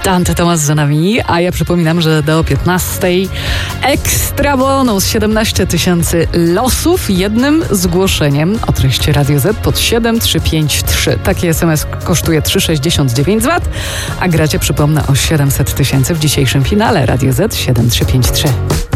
Dante Tomas za nami, a ja przypominam, że do 15 ekstra bonus 17 000 losów jednym zgłoszeniem o treści Radio Z pod 7353. Taki SMS kosztuje 3,69 zł, a gracie, przypomnę, o 700 000 w dzisiejszym finale Radio Z 7353.